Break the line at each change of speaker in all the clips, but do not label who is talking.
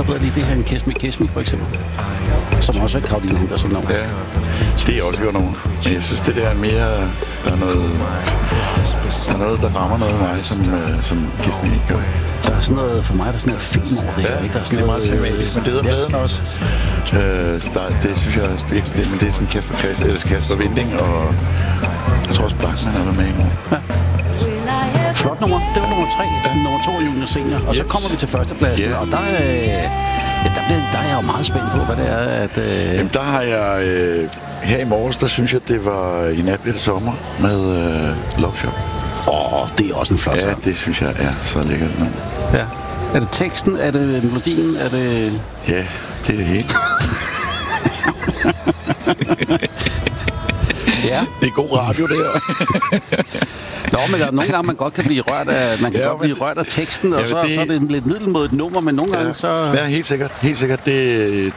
godt lide det her en Kiss Me for eksempel. Som også er Caroline Henderson nummer.
Ja, det er også godt nummer. Men jeg synes, det der er mere... Der er noget, der rammer noget af mig, som Kiss Me ikke gør.
Der er sådan noget, for mig der er sådan noget film over det her, ikke? Der er sådan
det er meget cinematisk, men det hedder pladen også. Det synes jeg virkelig, men det er sådan Kasper Winding, og jeg tror også Blackman har været med i nu.
Ja. Flot nummer. Det var nummer 3. Ja. Nummer 2 Junior Senior. Og så kommer vi til førstepladsen, og der er jeg jo meget spændt på, hvad det er, at...
Jamen, der har jeg... her i morges, der synes jeg, det var I nat blev det sommer med Love Shop.
Det er også en flot sang.
Ja, det synes jeg er så lækkert nummer.
Ja. Er det teksten? Er det melodien? Er det...
Ja, det er det hele.
Ja.
Det er god radio, det her.
Nå, men der er nogle gange, man godt kan blive rørt af, blive rørt af teksten, og så er det lidt middelmådigt nummer, men nogle gange så...
Ja, helt sikkert. Helt sikkert. Det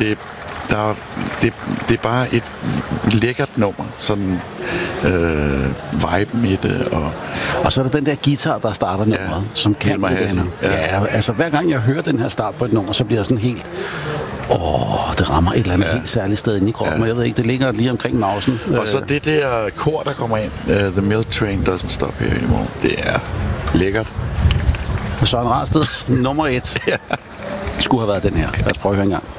er bare et lækkert nummer. Sådan viben i det.
Og så er der den der guitar, der starter nummeret, som kan mig det. Ja, altså hver gang jeg hører den her start på et nummer, så bliver jeg sådan helt... det rammer et eller andet helt særligt sted inde i kroppen, og jeg ved ikke, det ligger lige omkring mausen.
Og så det der kor, der kommer ind, The Milk Train Doesn't Stop Here Anymore, det er lækkert.
Søren Rasteds nummer 1 skulle have været den her. Lad os prøve at høre en gang.